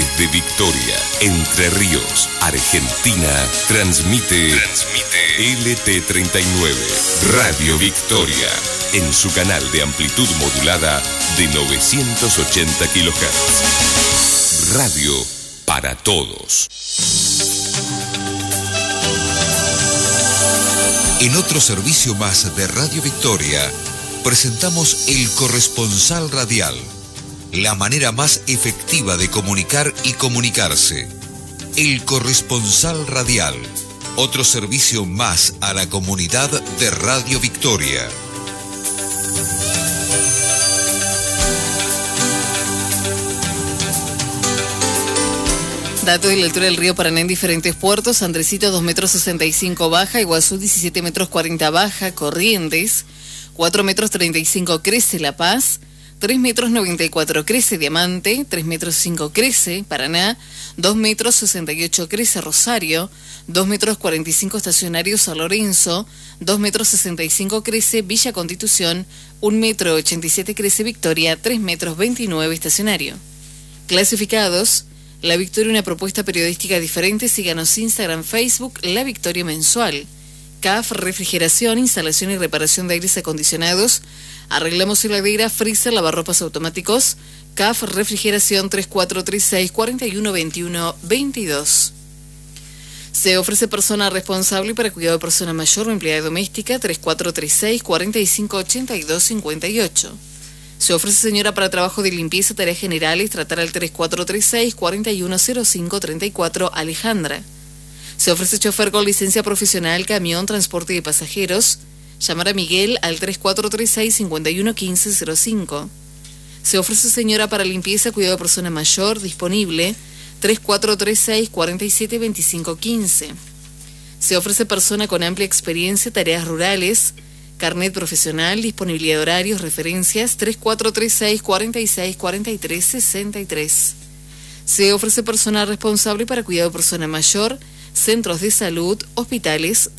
Desde Victoria, Entre Ríos, Argentina, transmite LT39, Radio Victoria, en su canal de amplitud modulada de 980 kHz. Radio para todos. En otro servicio más de Radio Victoria, presentamos El Corresponsal Radial, la manera más efectiva de comunicar y comunicarse. El Corresponsal Radial, otro servicio más a la comunidad de Radio Victoria. Dato de la altura del río Paraná en diferentes puertos: Andresito 2,65 metros baja, Iguazú 17,40 metros baja, Corrientes 4,35 metros crece La Paz, 3,94 metros crece Diamante, 3,05 metros crece Paraná, 2,68 metros crece Rosario, 2,45 metros estacionario San Lorenzo, 2,65 metros crece Villa Constitución, 1,87 metros crece Victoria, 3,29 metros estacionario. Clasificados: La Victoria, una propuesta periodística diferente. Síganos Instagram, Facebook, La Victoria Mensual. CAF, refrigeración, instalación y reparación de aires acondicionados. Arreglamos heladera, freezer, lavarropas automáticos. CAF, refrigeración, 3436-4121-22. Se ofrece persona responsable para cuidado de persona mayor o empleada doméstica, 3436-4582-58. Se ofrece señora para trabajo de limpieza, tareas generales, tratar al 3436-4105-34, Alejandra. Se ofrece chofer con licencia profesional, camión, transporte de pasajeros. Llamar a Miguel al 3436-511505. Se ofrece señora para limpieza, cuidado de persona mayor, disponible, 3436-472515. Se ofrece persona con amplia experiencia, tareas rurales, carnet profesional, disponibilidad de horarios, referencias, 3436-4643-63. Se ofrece personal responsable para cuidado de persona mayor, centros de salud, hospitales,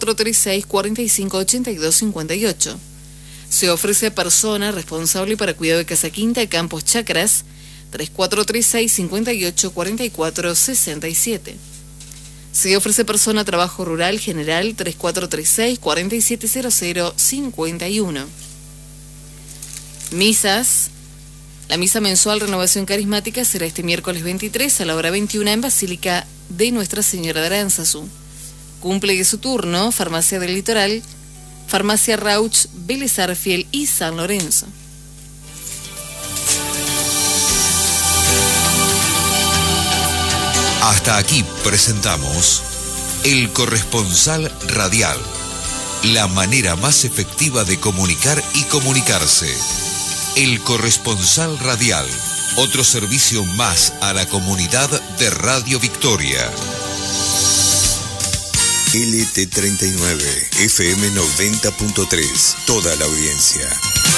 3436-4582-58. Se ofrece persona responsable para cuidado de casa quinta, campos, chacras, 3436-5844-67. Se ofrece persona trabajo rural general, 3436-4700-51. Misas. La misa mensual Renovación Carismática será este miércoles 23 a la hora 21 en Basílica de Nuestra Señora de Aránzazu. Cumple su turno Farmacia del Litoral, Farmacia Rauch, Vélez Arfiel y San Lorenzo. Hasta aquí presentamos El Corresponsal Radial, la manera más efectiva de comunicar y comunicarse. El Corresponsal Radial, otro servicio más a la comunidad de Radio Victoria. LT39, FM 90.3, toda la audiencia.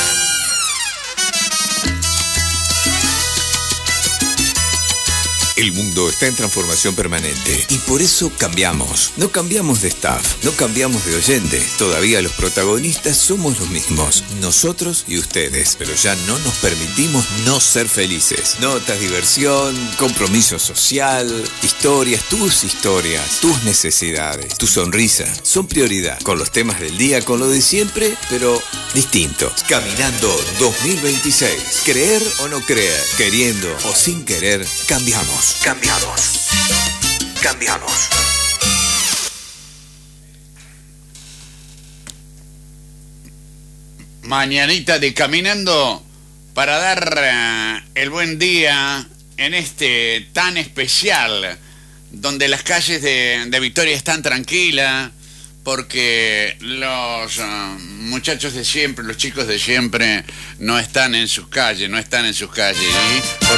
El mundo está en transformación permanente y por eso cambiamos. No cambiamos de staff, no cambiamos de oyente. Todavía los protagonistas somos los mismos, nosotros y ustedes. Pero ya no nos permitimos no ser felices. Notas, diversión, compromiso social, historias, tus necesidades, tu sonrisa. Son prioridad. Con los temas del día, con lo de siempre, pero distinto. Caminando 2026. Creer o no creer, queriendo o sin querer, cambiamos. Cambiamos. Mañanita de Caminando para dar el buen día en este tan especial, donde las calles de Victoria están tranquilas, porque los muchachos de siempre, los chicos de siempre, no están en sus calles,